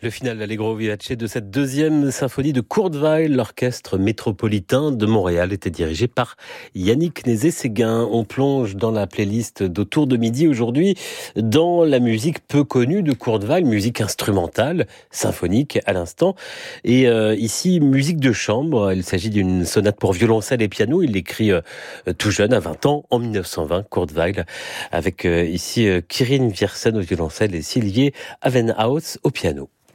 Le final d'Allegro vivace de cette deuxième symphonie de Kurt Weill, l'orchestre métropolitain de Montréal, était dirigé par Yannick Nézet-Séguin. On plonge dans la playlist d'Autour de midi aujourd'hui dans la musique peu connue de Kurt Weill, musique instrumentale, symphonique à l'instant. Et ici, musique de chambre. Il s'agit d'une sonate pour violoncelle et piano. Il l'écrit tout jeune, à 20 ans, en 1920, Kurt Weill, avec ici Kirin Viersen au violoncelle et Sylvier Avenhaus au piano.